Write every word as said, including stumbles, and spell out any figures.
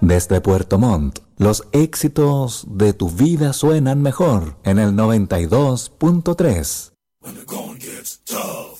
Desde Puerto Montt, los éxitos de tu vida suenan mejor en el noventa y dos punto tres. When the going gets tough.